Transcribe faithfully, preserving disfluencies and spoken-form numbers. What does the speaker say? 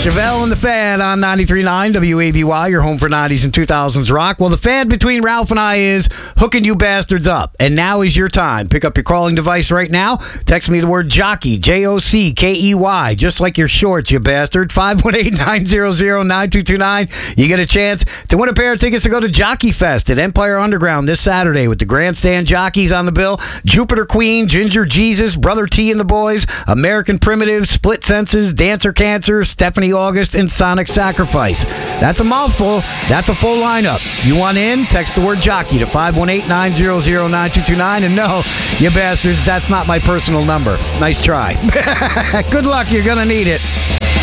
Chevelle and the Fad on ninety-three point nine W A B Y, your home for nineties and two thousands rock. Well, the fad between Ralph and I is hooking you bastards up. And now is your time. Pick up your calling device right now. Text me the word jockey, J O C K E Y, just like your shorts, you bastard. five one eight, nine zero zero, nine two two nine. You get a chance to win a pair of tickets to go to Jockey Fest at Empire Underground this Saturday with the Grandstand Jockeys on the bill. Jupiter Queen, Ginger Jesus, Brother T and the Boys, American Primitive, Split Senses, Dancer Cancer, Stephanie August, and Sonic Sacrifice. That's a mouthful. That's a full lineup. You want in? Text the word jockey to five one eight, nine zero zero, nine two two nine. And no, you bastards, that's not my personal number. Nice try. Good luck. You're going to need it.